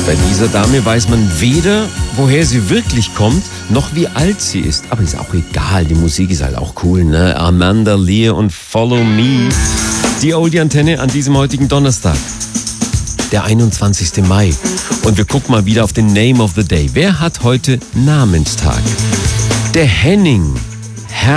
Bei dieser Dame weiß man weder, woher sie wirklich kommt, noch wie alt sie ist. Aber ist auch egal, die Musik ist halt auch cool, ne? Amanda Lear und Follow Me. Die Oldie-Antenne an diesem heutigen Donnerstag, der 21. Mai. Und wir gucken mal wieder auf den Name of the Day. Wer hat heute Namenstag? Der Henning